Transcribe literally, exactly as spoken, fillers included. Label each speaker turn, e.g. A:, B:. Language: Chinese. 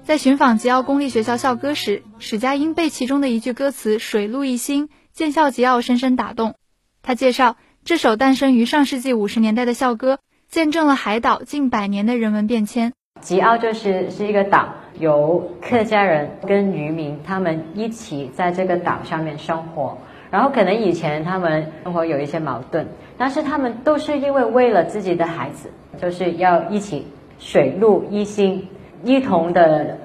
A: 在寻访吉奥公立学校校歌时，史佳英被其中的一句歌词"水陆一心，见效吉奥"深深打动。他介绍，这首诞生于上世纪五十年代的校歌，见证了海岛近百年的人文变迁。
B: 吉奥就是是一个岛，由客家人跟渔民他们一起在这个岛上面生活，然后可能以前他们生活有一些矛盾，但是他们都是因为为了自己的孩子，就是要一起水陆一心，一同的